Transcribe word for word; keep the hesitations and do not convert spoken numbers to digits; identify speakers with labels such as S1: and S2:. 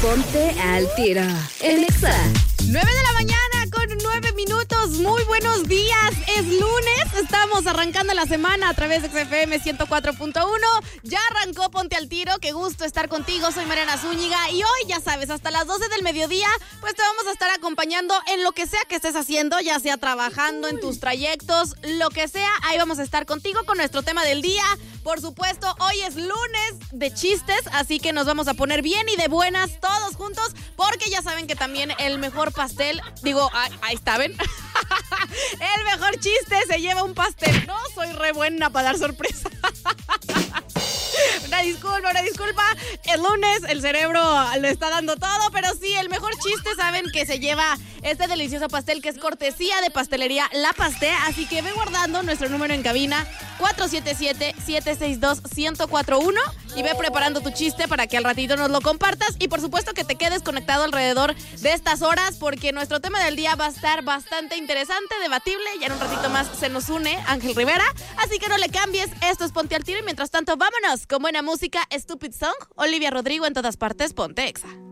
S1: Ponte al Tiro en Exa.
S2: nueve de la mañana con nueve minutos. Muy buenos días. Es lunes. Estamos arrancando la semana a través de X F M ciento cuatro punto uno. Ya arrancó Ponte al Tiro. Qué gusto estar contigo. Soy Mariana Zúñiga. Y hoy, ya sabes, hasta las doce del mediodía, pues te vamos a estar acompañando en lo que sea que estés haciendo, ya sea trabajando en tus trayectos, lo que sea. Ahí vamos a estar contigo con nuestro tema del día. Por supuesto, hoy es lunes de chistes, así que nos vamos a poner bien y de buenas todos juntos, porque ya saben que también el mejor pastel, digo, ahí, ahí está, ¿ven? El mejor chiste se lleva un pastel. No, soy re buena para dar sorpresa. Una disculpa, una disculpa. Es lunes, el cerebro lo está dando todo, pero sí, el mejor chiste, saben que se lleva este delicioso pastel que es cortesía de Pastelería La Pasté. Así que ve guardando nuestro número en cabina cuatro siete siete, siete seis dos, uno cero cuatro uno y ve preparando tu chiste para que al ratito nos lo compartas. Y por supuesto que te quedes conectado alrededor de estas horas, porque nuestro tema del día va a estar bastante interesante, debatible. Ya en un ratito más se nos une Ángel Rivera, así que no le cambies. Esto es Ponte al Tiro y mientras tanto vámonos con buena música. Stupid Song, Olivia Rodrigo en todas partes. Ponte Exa.